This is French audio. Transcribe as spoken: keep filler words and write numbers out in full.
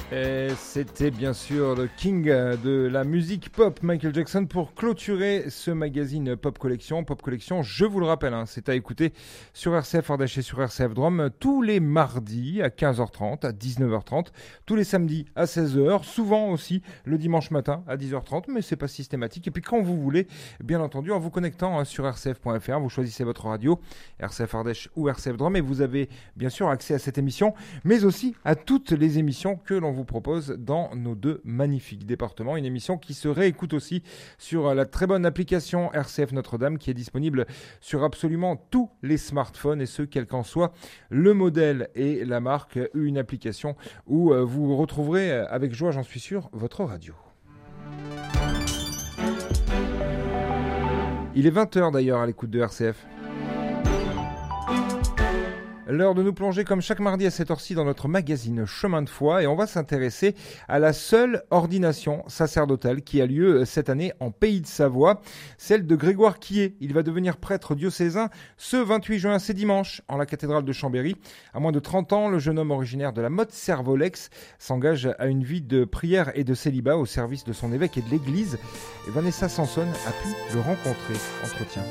Et c'était bien sûr le king de la musique pop, Michael Jackson, pour clôturer ce magazine Pop Collection. Pop Collection, je vous le rappelle, hein, c'est à écouter sur R C F Ardèche et sur R C F Drôme tous les mardis à quinze heures trente, à dix-neuf heures trente, tous les samedis à seize heures, souvent aussi le dimanche matin à dix heures trente, mais c'est pas systématique. Et puis quand vous voulez, bien entendu, en vous connectant hein, sur r c f point f r, vous choisissez votre radio, R C F Ardèche ou R C F Drôme, et vous avez bien sûr accès à cette émission, mais aussi à toutes les émissions que l'on vous propose dans nos deux magnifiques départements. Une émission qui se réécoute aussi sur la très bonne application R C F Notre-Dame qui est disponible sur absolument tous les smartphones et ce, quel qu'en soit le modèle et la marque. Une application où vous retrouverez avec joie, j'en suis sûr, votre radio. Il est vingt heures d'ailleurs à l'écoute de R C F. L'heure de nous plonger comme chaque mardi à cette heure-ci dans notre magazine Chemin de foi et on va s'intéresser à la seule ordination sacerdotale qui a lieu cette année en Pays de Savoie, celle de Grégoire Quillet. Il va devenir prêtre diocésain ce vingt-huit juin, c'est dimanche, en la cathédrale de Chambéry. À moins de trente ans, le jeune homme originaire de la Motte-Servolex s'engage à une vie de prière et de célibat au service de son évêque et de l'église. Et Vanessa Sanson a pu le rencontrer. Entretien.